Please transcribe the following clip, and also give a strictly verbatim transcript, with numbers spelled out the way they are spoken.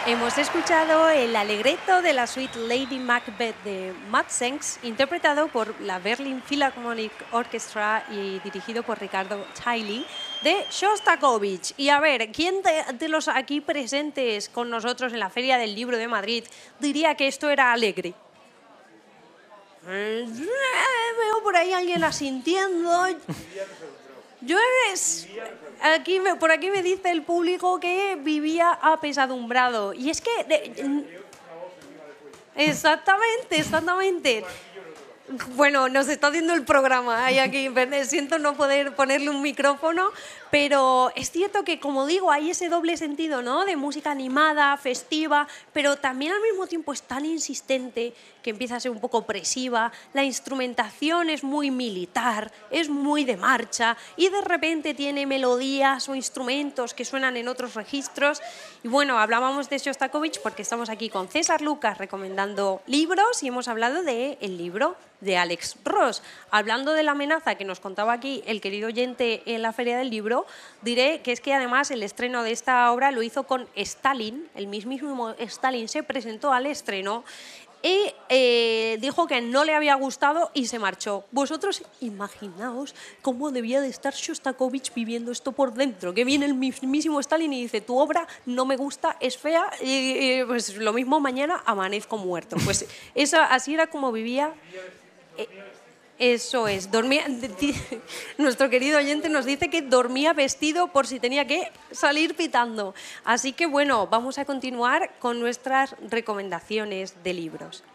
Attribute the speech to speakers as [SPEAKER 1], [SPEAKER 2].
[SPEAKER 1] Hemos escuchado el Allegretto de la suite Lady Macbeth de Matsenks, interpretado por la Berlin Philharmonic Orchestra y dirigido por Ricardo Chailly, de Shostakovich. Y a ver, ¿quién de, de los aquí presentes con nosotros en la Feria del Libro de Madrid diría que esto era alegre? Eh, veo por ahí a alguien asintiendo. Yo es, aquí me, por aquí me dice el público que vivía apesadumbrado. Y es que... De, exactamente, exactamente. Bueno, nos está haciendo el programa. Hay aquí, siento no poder ponerle un micrófono, pero es cierto que, como digo, hay ese doble sentido, ¿no? De música animada, festiva, pero también al mismo tiempo es tan insistente que empieza a ser un poco opresiva. La instrumentación es muy militar, es muy de marcha y de repente tiene melodías o instrumentos que suenan en otros registros. Y bueno, hablábamos de Shostakovich porque estamos aquí con César Lucas recomendando libros y hemos hablado del libro de Alex Ross. Hablando de la amenaza que nos contaba aquí el querido oyente en la Feria del Libro, diré que es que además el estreno de esta obra lo hizo con Stalin, el mismísimo Stalin se presentó al estreno y eh, dijo que no le había gustado y se marchó. Vosotros imaginaos cómo debía de estar Shostakovich viviendo esto por dentro, que viene el mismísimo Stalin y dice tu obra no me gusta, es fea, y, y pues lo mismo mañana amanezco muerto. Pues eso, así era como vivía. Eh, Eso es, dormía, nuestro querido oyente nos dice que dormía vestido por si tenía que salir pitando. Así que bueno, vamos a continuar con nuestras recomendaciones de libros.